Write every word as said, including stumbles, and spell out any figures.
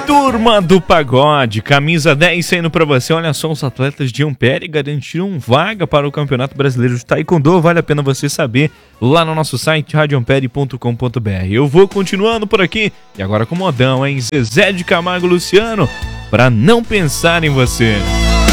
Turma do Pagode, camisa dez saindo pra você. Olha só, os atletas de Ampere garantiram vaga para o Campeonato Brasileiro de Taekwondo. Vale a pena você saber lá no nosso site rádio ampere ponto com ponto br. Eu vou continuando por aqui e agora com modão, hein? Zezé de Camargo e Luciano, pra não pensar em você.